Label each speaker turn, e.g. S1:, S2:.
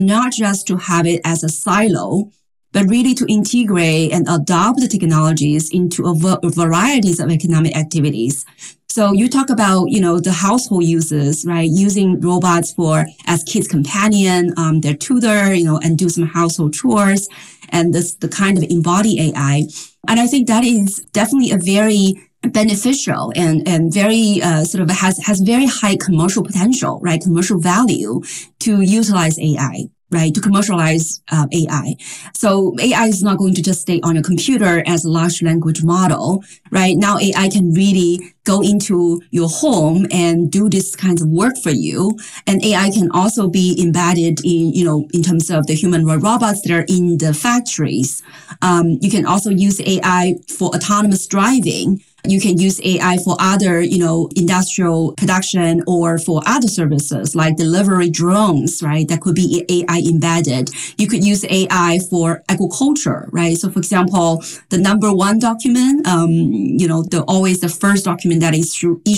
S1: not just to have it as a silo, but really to integrate and adopt the technologies into varieties of economic activities. So you talk about, the household uses, right? Using robots as kids' companion, their tutor, and do some household chores, and the kind of embody AI. And I think that is definitely a very beneficial and very sort of has very high commercial potential, right? Commercial value to utilize AI. Right, to commercialize AI. So AI is not going to just stay on your computer as a large language model, right? Now AI can really go into your home and do this kinds of work for you. And AI can also be embedded in terms of the humanoid robots that are in the factories. You can also use AI for autonomous driving. You can use AI for other, industrial production or for other services like delivery drones, right? That could be AI embedded. You could use AI for agriculture, right? So for example, the number one document, always the first document that is issued